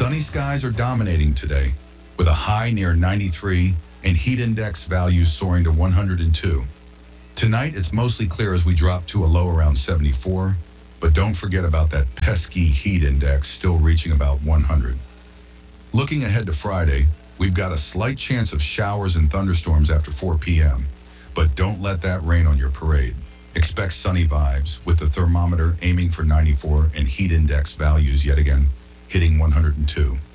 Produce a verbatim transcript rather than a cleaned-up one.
Sunny skies are dominating today, with a high near ninety-three and heat index values soaring to one hundred two. Tonight, it's mostly clear as we drop to a low around seventy-four, but don't forget about that pesky heat index still reaching about one hundred. Looking ahead to Friday, we've got a slight chance of showers and thunderstorms after four p.m., but don't let that rain on your parade. Expect sunny vibes, with the thermometer aiming for ninety-four and heat index values yet again hitting one hundred two.